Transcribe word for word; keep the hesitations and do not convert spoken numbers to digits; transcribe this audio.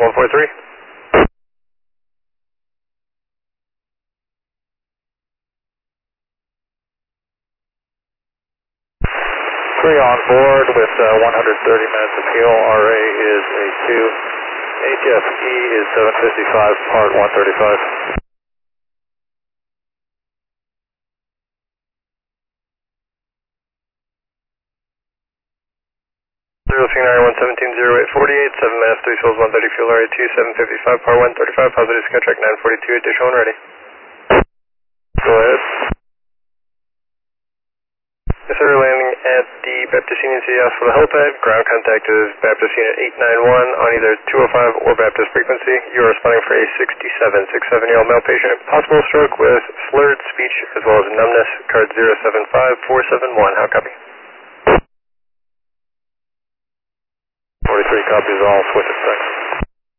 one four three. three on board with uh, one hundred thirty minutes of fuel. R A is a two. H F E is seven fifty-five, part one thirty-five. zero three nine one seventeen zero eight forty-eight, seven minutes, three souls, one thirty, fuel area two, seven fifty-five, part one thirty-five, positive Skytrack nine forty-two, additional when ready. Go ahead. Yes, sir, landing at the Baptist Union City Hospital helipad. Ground contact is Baptist Unit eight nine one on either two oh five or Baptist frequency. You are responding for a sixty-seven, sixty-seven-year-old male patient. Possible stroke with slurred speech as well as numbness. Card zero seven five four seven one. How copy? forty-three copies all. Switch it. Thanks.